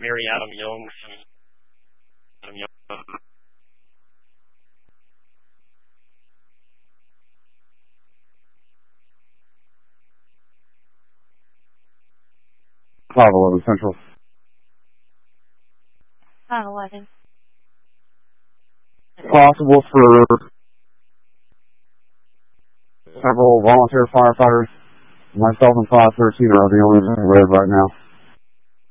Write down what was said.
Mary Adam Young from Adam Young. Five 11 Central. 511. Possible for several volunteer firefighters. Myself and 513 are the only red right now.